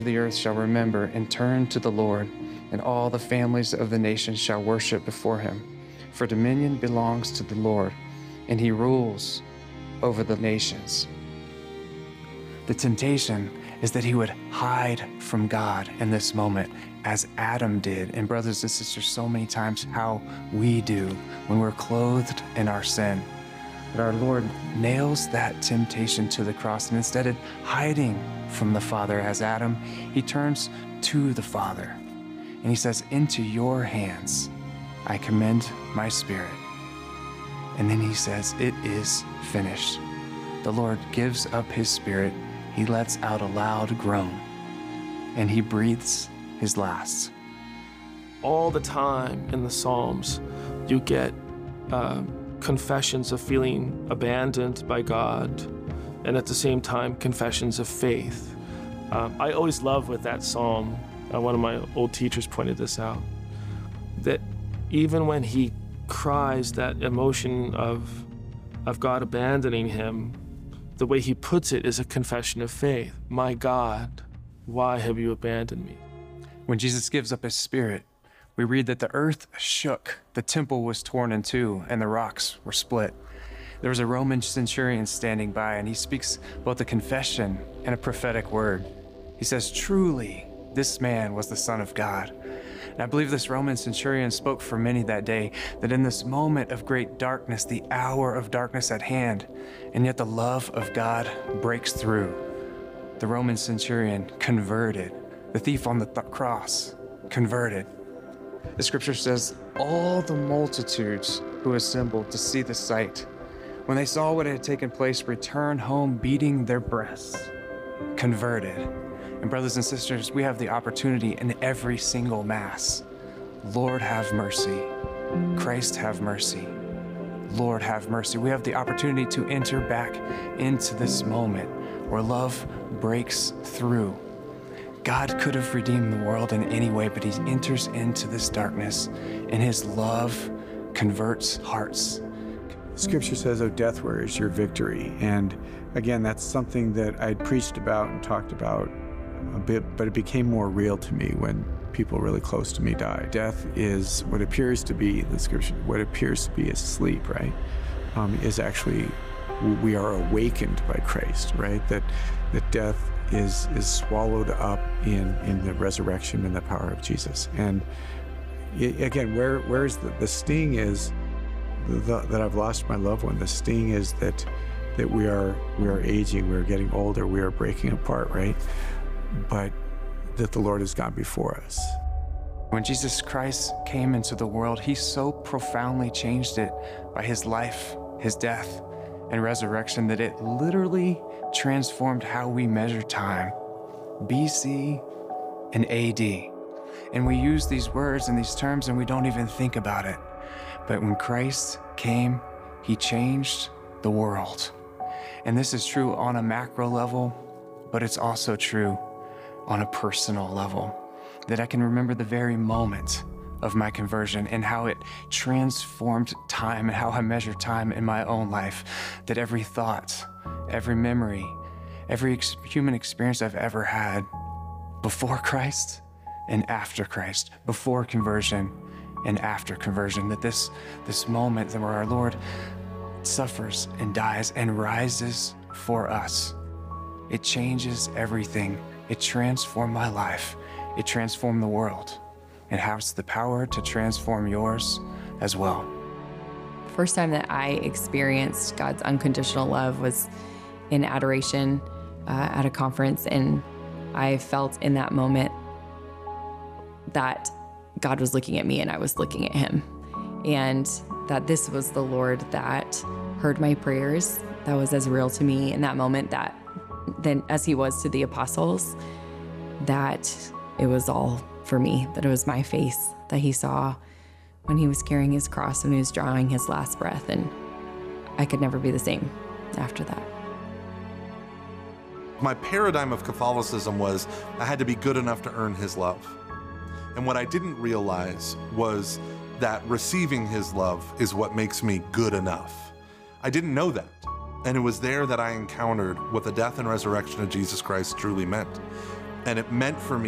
The earth shall remember and turn to the Lord, and all the families of the nations shall worship before him. For dominion belongs to the Lord, and he rules over the nations. The temptation is that he would hide from God in this moment, as Adam did, and brothers and sisters, so many times how we do when we're clothed in our sin. But our Lord nails that temptation to the cross, and instead of hiding from the Father as Adam, he turns to the Father. And he says, into your hands I commend my spirit. And then he says, it is finished. The Lord gives up his spirit. He lets out a loud groan, and he breathes his last. All the time in the Psalms, you get confessions of feeling abandoned by God, and at the same time, confessions of faith. I always love with that psalm, one of my old teachers pointed this out, that even when he cries that emotion of God abandoning him, the way he puts it is a confession of faith. My God, why have you abandoned me? When Jesus gives up his spirit, we read that the earth shook, the temple was torn in two, and the rocks were split. There was a Roman centurion standing by, and he speaks both a confession and a prophetic word. He says, truly, this man was the Son of God. And I believe this Roman centurion spoke for many that day, that in this moment of great darkness, the hour of darkness at hand, and yet the love of God breaks through. The Roman centurion converted. The thief on the cross converted. The scripture says, all the multitudes who assembled to see the sight, when they saw what had taken place, returned home beating their breasts, converted. And brothers and sisters, we have the opportunity in every single Mass. Lord, have mercy. Christ, have mercy. Lord, have mercy. We have the opportunity to enter back into this moment where love breaks through. God could have redeemed the world in any way, but he enters into this darkness, and his love converts hearts. Scripture says, "O death, where is your victory?" And again, that's something that I'd preached about and talked about a bit, but it became more real to me when people really close to me died. Death is what appears to be, the scripture, what appears to be a sleep, right? Is actually, we are awakened by Christ, right? That death is swallowed up in the resurrection and the power of Jesus. And again, where's the sting is that I've lost my loved one. The sting is that we are aging, we are getting older, we are breaking apart, right? But that the Lord has gone before us. When Jesus Christ came into the world, he so profoundly changed it by his life, his death, and resurrection that it literally transformed how we measure time, BC and AD. And we use these words and these terms and we don't even think about it. But when Christ came, he changed the world. And this is true on a macro level, but it's also true on a personal level. That I can remember the very moment of my conversion and how it transformed time and how I measure time in my own life. That every thought, every memory, every human experience I've ever had before Christ and after Christ, before conversion and after conversion, that this moment where our Lord suffers and dies and rises for us, it changes everything. It transformed my life. It transformed the world. It has the power to transform yours as well. The first time that I experienced God's unconditional love was in adoration at a conference, and I felt in that moment that God was looking at me and I was looking at him, and that this was the Lord that heard my prayers. That was as real to me in that moment that then as he was to the apostles, that it was all for me, that it was my face that he saw when he was carrying his cross, when he was drawing his last breath, and I could never be the same after that. My paradigm of Catholicism was I had to be good enough to earn his love. And what I didn't realize was that receiving his love is what makes me good enough. I didn't know that. And it was there that I encountered what the death and resurrection of Jesus Christ truly meant. And it meant for me